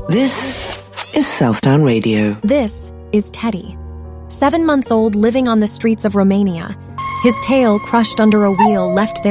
This is Southdown Radio. This is Teddy, 7 months old, living on the streets of Romania. His tail crushed under a wheel left there